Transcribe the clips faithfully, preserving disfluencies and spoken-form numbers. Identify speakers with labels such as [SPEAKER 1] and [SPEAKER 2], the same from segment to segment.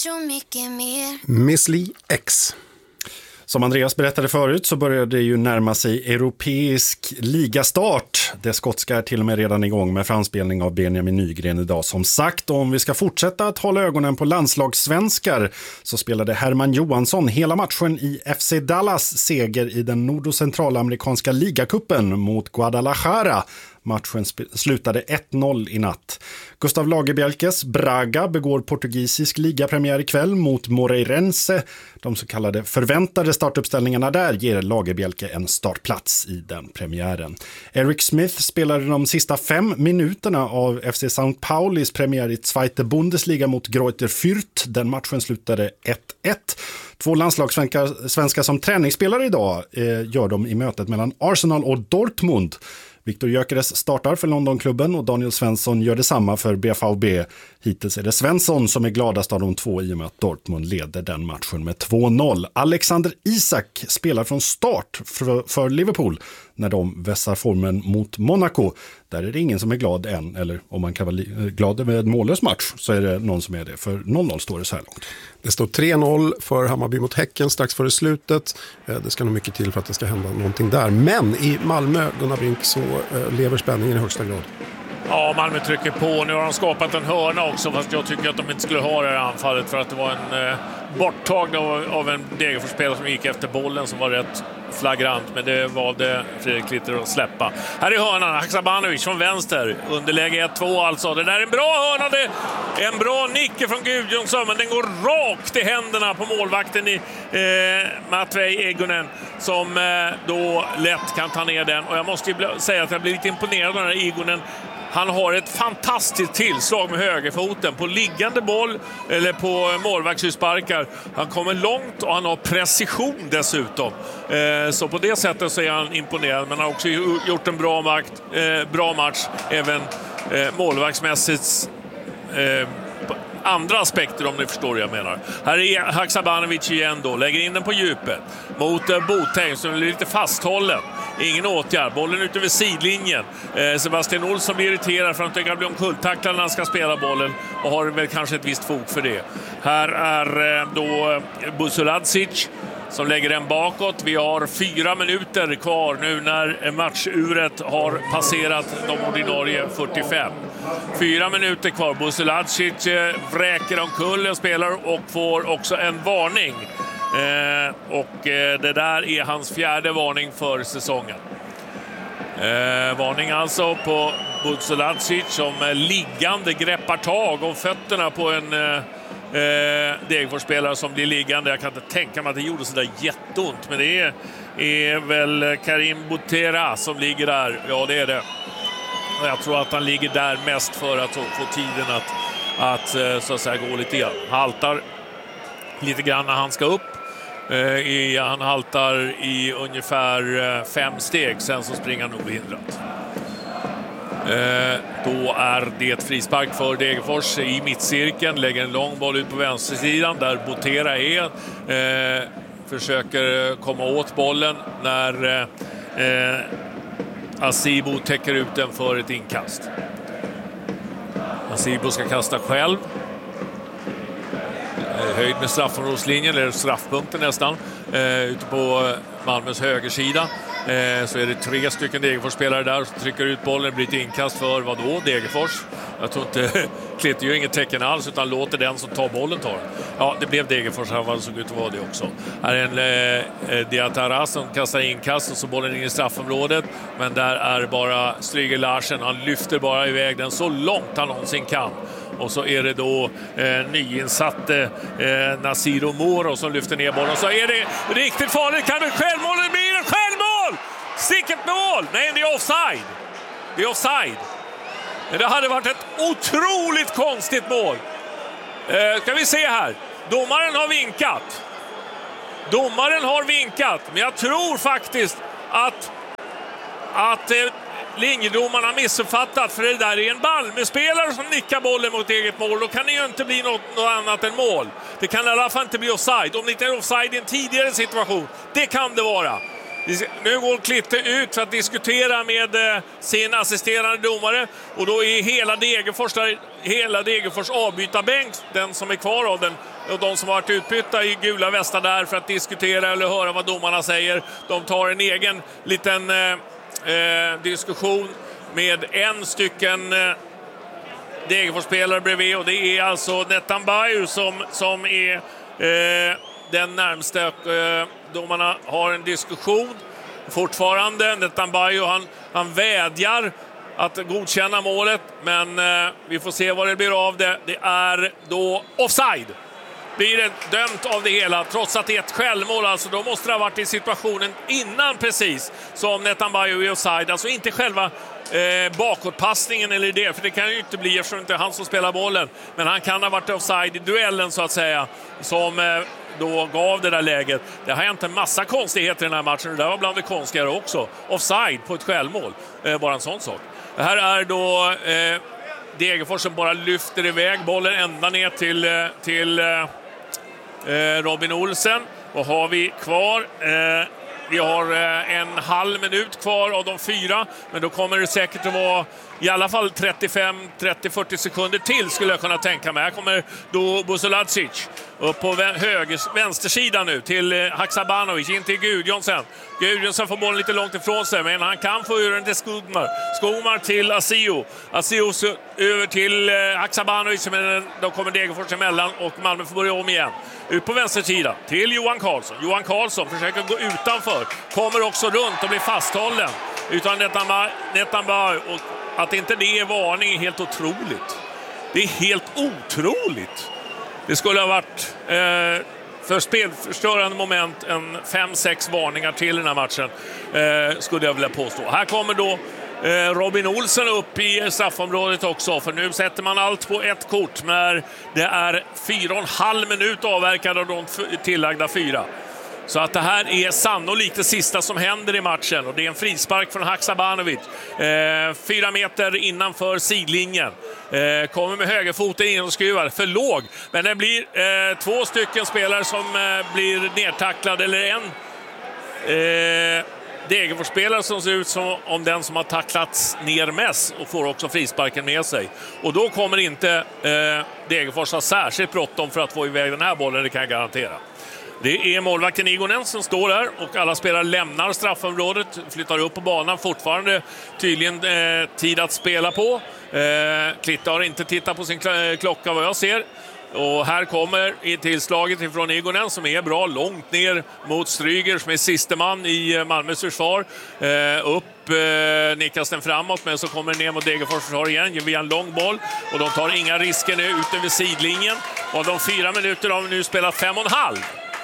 [SPEAKER 1] så mycket mer.
[SPEAKER 2] Miss Li X.
[SPEAKER 3] Som Andreas berättade förut så börjar det ju närma sig europeisk ligastart. Det skotska är till och med redan igång med framspelning av Benjamin Nygren idag. Som sagt, om vi ska fortsätta att hålla ögonen på landslagssvenskar så spelade Herman Johansson hela matchen i F C Dallas seger i den nord- och centralamerikanska ligacupen mot Guadalajara. Matchen sp- slutade ett noll i natt. Gustav Lagerbielkes Braga begår portugisisk ligapremiär ikväll mot Moreirense. De så kallade förväntade startuppställningarna där ger Lagerbielke en startplats i den premiären. Eric Smith spelade de sista fem minuterna av F C Sankt Paulis premiär i Zweite Bundesliga mot Greuther Fürth. Den matchen slutade ett ett. Två landslagssvenskar svenskar som träningsspelare idag eh, gör de i mötet mellan Arsenal och Dortmund. Viktor Gyökeres startar för Londonklubben och Daniel Svensson gör detsamma för B V B. Hittills är det Svensson som är gladast av de två i och med att Dortmund leder den matchen med två noll. Alexander Isak spelar från start för, för Liverpool när de vässar formen mot Monaco. Där är det ingen som är glad än, eller om man kan vara glad över en mållös match så är det någon som är det, för noll noll står det så här långt.
[SPEAKER 2] Det står tre noll för Hammarby mot Häcken strax före slutet. Det ska nog mycket till för att det ska hända någonting där. Men i Malmö, Gunnar Brink, så lever spänningen i högsta grad.
[SPEAKER 4] Ja, Malmö trycker på. Nu har de skapat en hörna också, fast jag tycker att de inte skulle ha det här anfallet för att det var en eh, borttagning av, av en Degerfors-spelare som gick efter bollen som var rätt flagrant, men det valde Fredrik Litter att släppa. Här är hörnan, Haksabanovic från vänster, underläge ett två alltså. Det där är en bra hörna, det är en bra nick från Gudjonsson, men den går rakt i händerna på målvakten i eh, Matvej Egonen som eh, då lätt kan ta ner den. Och jag måste ju säga att jag blir lite imponerad av den här Egonen. Han har ett fantastiskt tillslag med högerfoten på liggande boll eller på målvaktssparkar. Han kommer långt och han har precision dessutom. Eh, så på det sättet så är han imponerad, men han har också gjort en bra, makt, eh, bra match även eh, målvaktsmässigt. Eh, andra aspekter, om ni förstår vad jag menar. Här är Haksabanovic igen då, lägger in den på djupet mot eh, Botheim som är lite fasthållen. Ingen åtgärd, bollen ute vid sidlinjen. eh, Sebastian Olsson blir irriterad för att han tycker att bli omkulltacklad när han ska spela bollen och har väl kanske ett visst fog för det. Här är eh, då Busuladzic som lägger den bakåt. Vi har fyra minuter kvar nu när matchuret har passerat de ordinarie fyrtiofem. Fyra minuter kvar. Busuladzic vräker omkull och spelar och får också en varning. Eh, och eh, det där är hans fjärde varning för säsongen. Eh, varning alltså på Busuladzic som eh, liggande greppar tag om fötterna på en eh, Eh, Degerfors-spelare som blir liggande. Jag kan inte tänka mig att det gjorde så där jätteont, men det är, är väl Karim Butera som ligger där. Ja, det är det. Och jag tror att han ligger där mest för att få tiden att, att så att säga gå lite grann. Haltar lite grann när han ska upp. Eh, i, han haltar i ungefär fem steg, sen så springer han obehindrat. Eh, då är det ett frispark för Degerfors i mittcirkeln, lägger en lång boll ut på vänstersidan där Botera är, eh, försöker komma åt bollen när eh, Asibo täcker ut den för ett inkast. Asibo ska kasta själv, eh, höjd med straffområdeslinjen eller straffpunkten nästan, eh, ute på Malmös högersida. Eh, så är det tre stycken Degerfors-spelare där som trycker ut bollen. Det blir ett inkast för vad då? Degerfors. Jag tror inte, Klitter ju inget tecken alls utan låter den som tar bollen ta. Ja, det blev Degerfors, han såg ut att vara det också. Här är en eh, Diatara som kastar inkast och så bollen in i straffområdet. Men där är bara Stryger Larsen, han lyfter bara iväg den så långt han någonsin kan. Och så är det då eh, nyinsatte eh, Nasiro Moro som lyfter ner bollen. Så är det riktigt farligt, kan det självmål, det blir en självmål! Sticket mål! Nej, det är offside. Det är offside. Men det hade varit ett otroligt konstigt mål. Eh, ska vi se här. Domaren har vinkat. Domaren har vinkat. Men jag tror faktiskt att att eh, linjedomarna har missuppfattat, för det där är en Malmö-spelare som nickar bollen mot eget mål. Då kan det ju inte bli något, något annat än mål. Det kan i alla fall inte bli offside. Om det inte är offside i en tidigare situation, det kan det vara. Nu går Klitte ut för att diskutera med eh, sin assisterande domare, och då är hela Degerfors, där, hela Degerfors avbytarbänk, den som är kvar av den, och de som har varit utbytta i gula västar där för att diskutera eller höra vad domarna säger, de tar en egen liten eh, eh, diskussion med en stycken eh, Degerfors-spelare bredvid, och det är alltså Netanbayu som, som är eh, den närmsta. Eh, domarna har en diskussion fortfarande. Netanbayu, han, han vädjar att godkänna målet, men eh, vi får se vad det blir av det. Det är då offside. Blir det dömt av det hela, trots att det är ett självmål. Alltså då måste det ha varit i situationen innan precis som Netanbayu är offside. Alltså inte själva eh, bakåtpassningen eller det, för det kan ju inte bli eftersom det inte är han som spelar bollen. Men han kan ha varit offside i duellen så att säga, som eh, då gav det där läget. Det har hänt en massa konstigheter i den här matchen. Det där var bland det konstigare också. Offside på ett självmål, eh, bara en sån sak. Det här är då eh, Degerfors som bara lyfter iväg bollen ända ner till, eh, till eh, Robin Olsen. Vad har vi kvar? Eh, vi har eh, en halv minut kvar av de fyra, men då kommer det säkert att vara i alla fall trettiofem trettio fyrtio sekunder till, skulle jag kunna tänka mig. Här kommer då Busolacic upp på höger, vänstersidan nu till eh, Haksabanovic, in till Gudjonsen. Gudjonsen får bollen lite långt ifrån sig, men han kan få ur den till Skogmar. Skogmar till Asio. Asio över till eh, Haksabanovic, men då kommer Degerfors emellan och Malmö får börja om igen. Ut på vänstersidan till Johan Karlsson. Johan Karlsson försöker gå utanför. Kommer också runt och blir fasthållen. Utan Netanbayu, och att inte det är varning är helt otroligt. Det är helt otroligt. Det skulle ha varit eh, för spelförstörande moment en fem sex varningar till den här matchen, eh, skulle jag vilja påstå. Här kommer då eh, Robin Olsen upp i straffområdet också, för nu sätter man allt på ett kort när det är fyra och en halv minut avverkad av de tillagda fyra. Så att det här är sannolikt det sista som händer i matchen, och det är en frispark från Haksabanovic. Eh, fyra meter innanför sidlinjen. Eh, kommer med högerfoten in och skruvar. För låg. Men det blir eh, två stycken spelare som eh, blir nedtacklade, eller en eh, Degerfors-spelare som ser ut som om den som har tacklats ner mest, och får också frisparken med sig. Och då kommer inte eh, Degerfors ha särskilt bråttom för att få iväg den här bollen, det kan jag garantera. Det är målvakten Igonen som står där, och alla spelare lämnar straffområdet, flyttar upp på banan. Fortfarande tydligen eh, tid att spela på. Eh, Klitta har inte tittat på sin kl- klocka vad jag ser. Och här kommer i tillslaget ifrån Igonen som är bra, långt ner mot Stryger som är siste man i Malmös försvar. Eh, upp eh, nickas den framåt, men så kommer ner mot Degerfors försvar igen, ger vi en lång boll, och de tar inga risker nu ut över sidlinjen. Och de fyra minuter har vi nu spelat fem och en halv.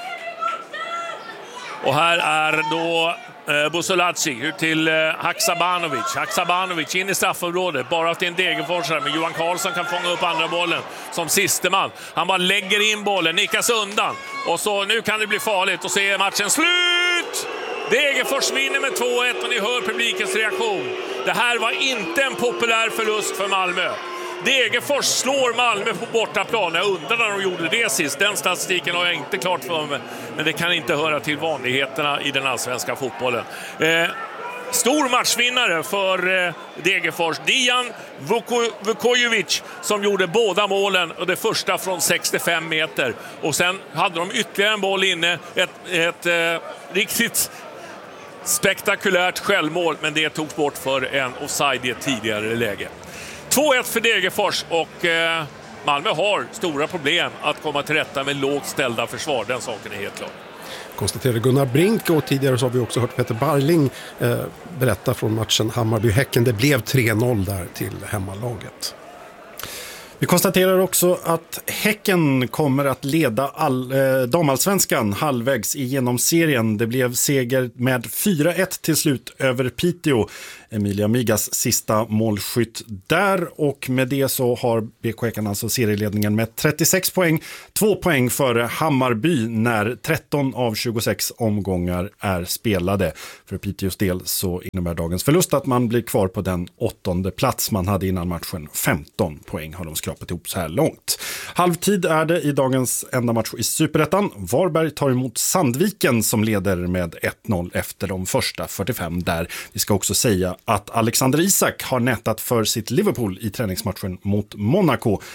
[SPEAKER 4] Och här är då eh, Busolacic ut till eh, Haksabanovic. Haksabanovic in i straffområdet. Bara att det är en Degerforsare, men Johan Karlsson kan fånga upp andra bollen som siste man. Han bara lägger in bollen, nickas undan. Och så nu kan det bli farligt, och så är matchen slut! Degerfors vinner med två ett, och ni hör publikens reaktion. Det här var inte en populär förlust för Malmö. Degerfors slår Malmö på bortaplan. Jag undrar när de gjorde det sist. Den statistiken har jag inte klart för mig. Men det kan inte höra till vanligheterna i den allsvenska fotbollen. Eh, stor matchvinnare för eh, Degerfors. Dijan Vukojevic som gjorde båda målen. Och det första från sextiofem meter. Och sen hade de ytterligare en boll inne. Ett, ett eh, riktigt spektakulärt självmål. Men det togs bort för en offside i ett tidigare läge. två ett för Degerfors, och eh, Malmö har stora problem att komma till rätta med lågt ställda försvar. Den saken är helt klar.
[SPEAKER 2] Konstaterade Gunnar Brink, och tidigare så har vi också hört Peter Barling eh, berätta från matchen Hammarby-Häcken. Det blev tre noll där till hemmalaget.
[SPEAKER 3] Vi konstaterar också att Häcken kommer att leda all, eh, damallsvenskan halvvägs igenom serien. Det blev seger med fyra ett till slut över Piteå. Emilia Migas sista målskytt där, och med det så har B K Häcken alltså serieledningen med trettiosex poäng, två poäng före Hammarby när tretton av tjugosex omgångar är spelade. För Piteås del så innebär dagens förlust att man blir kvar på den åttonde plats man hade innan matchen. femton poäng har de skrapat ihop så här långt. Halvtid är det i dagens enda match i Superettan. Varberg tar emot Sandviken som leder med ett noll efter de första fyrtiofem där. Vi ska också säga att Alexander Isak har nätat för sitt Liverpool i träningsmatchen mot Monaco.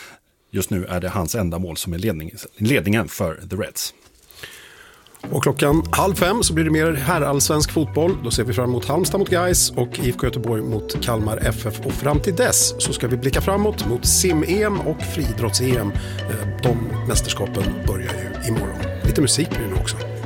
[SPEAKER 3] just nu är det hans enda mål som är ledning, ledningen för The Reds.
[SPEAKER 2] Och klockan halv fem så blir det mer herrallsvensk fotboll. Då ser vi fram emot Halmstad mot Gais och I F K Göteborg mot Kalmar F F. Och fram till dess så ska vi blicka framåt mot sim-E M och friidrotts-E M. De mästerskapen börjar ju imorgon. Lite musik blir det nu också.